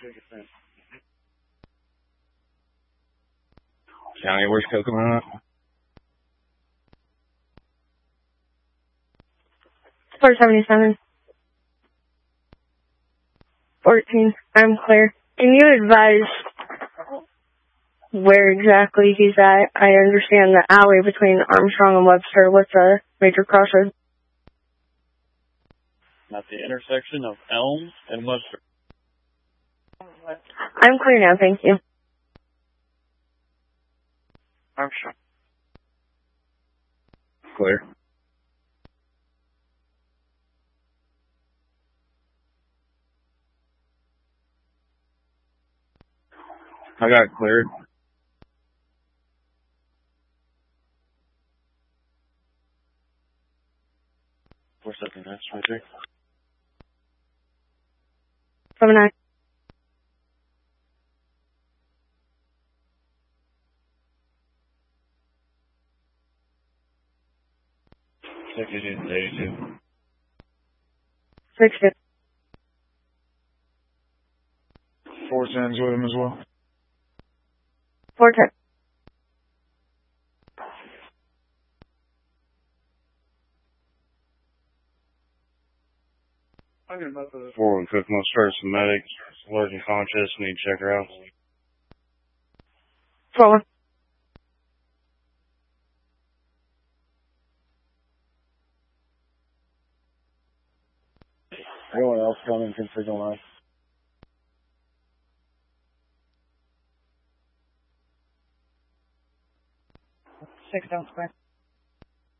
County, where's Coconut? 477. 14. I'm clear. Can you advise where exactly he's at? I understand the alley between Armstrong and Webster. What's a major crossroad? At the intersection of Elm and Webster. I'm clear now, thank you. Armstrong. Clear. I got it cleared. What's up next, right there? 79. $62. 60. 410's with him as well. 410. Four and fifth most first medic, alert and conscious, need to check her out. 4-1. Anyone else coming can signal us. 6 don't square.